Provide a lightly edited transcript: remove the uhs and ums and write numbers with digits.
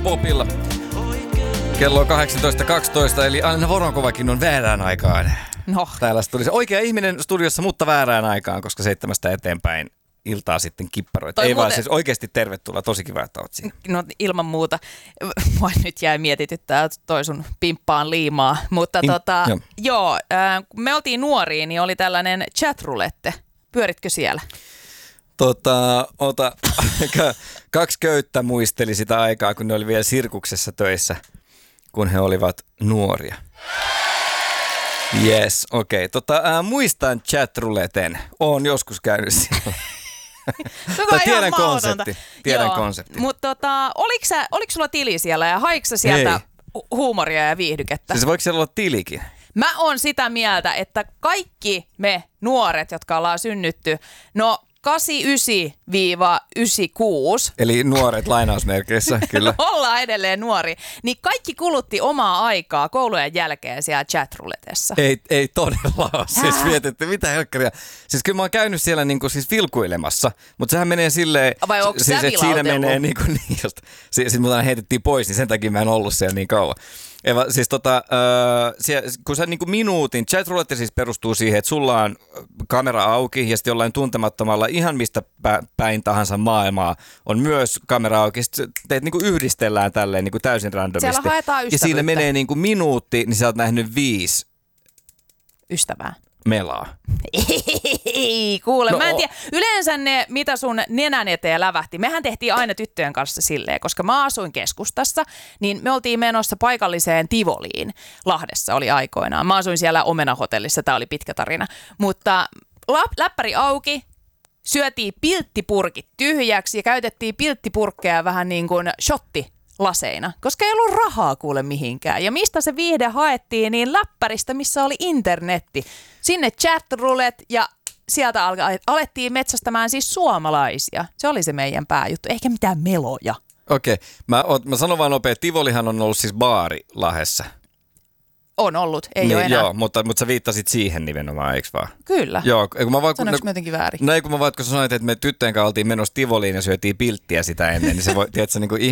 Popilla. Kello on 18.12, eli Alina Voronkovakin on väärään aikaan. No. Täällä studiossa. Oikea ihminen studiossa, mutta väärään aikaan, koska 7 eteenpäin iltaa sitten kipparoita. Ei muuten... vaan siis oikeasti tervetuloa. Tosi kiva, että oot siinä. No ilman muuta. Mua nyt jäi mietityttää toi sun pimppaan liimaa. Mutta kun me oltiin nuoria, niin oli tällainen chatroulette. Pyöritkö siellä? Kaksi köyttä muisteli sitä aikaa, kun ne oli vielä sirkuksessa töissä, kun he olivat nuoria. Yes, okei. Muistan chatrouletten. Oon joskus käynyt siellä. Tiedän konsepti. Mutta oliko sulla tili siellä ja haiko sä sieltä huumoria ja viihdykettä? Siis voiko siellä olla tilikin? Mä oon sitä mieltä, että kaikki me nuoret, jotka ollaan synnytty, 89-96. Eli nuoret lainausmerkeissä, kyllä. Ollaan edelleen nuori. Niin kaikki kulutti omaa aikaa koulujen jälkeen siellä chatrouletessa. Ei todella ole. Siis mietitte, mitä helkkaria. Siis kyllä mä oon käynyt siellä niinku siis vilkuilemassa, mutta sehän menee silleen... Vai onko siis, sä siinä menee niinku niin just. Siis mut aina heitettiin pois, niin sen takia mä en ollut siellä niin kauan. Eva, siis kun sä niinku minuutin, chatroulette siis perustuu siihen, että sulla on kamera auki ja sitten jollain tuntemattomalla ihan mistä päin tahansa maailmaa on myös kamera auki. Sitten teet niinku yhdistellään tälleen niinku täysin randomisti. Siellä haetaan ystävyyttä. Ja siinä menee niinku minuutti, niin sä oot nähnyt 5 ystävää. Melaa. Ei, kuule. Mä en tiedä. Yleensä ne, mitä sun nenän eteen lävähti, mehän tehtiin aina tyttöjen kanssa silleen, koska mä asuin keskustassa, niin me oltiin menossa paikalliseen Tivoliin. Lahdessa oli aikoinaan. Mä asuin siellä Omena-hotellissa, tää oli pitkä tarina. Mutta läppäri auki, syötiin pilttipurkit tyhjäksi ja käytettiin pilttipurkkeja vähän niin kuin shottilaseina, koska ei ollut rahaa kuule mihinkään. Ja mistä se viihde haettiin, niin läppäristä, missä oli internetti. Sinne chatroulette ja sieltä alettiin metsästämään siis suomalaisia. Se oli se meidän pääjuttu, eikä mitään meloja. Okei, mä sanon vaan nopea, Tivolihan on ollut siis baari Lahdessa. On ollut, ei ole enää. Joo, mutta sä viittasit siihen nimenomaan, eikö vaan? Kyllä. Joo, sanoinko mä jotenkin väärin? No ei, kun mä vaan, kun sä sanoit, että me tyttöjen kanssa oltiin menossa Tivoliin ja syötiin pilttiä sitä ennen, niin se voi, tiedätkö, niin kuin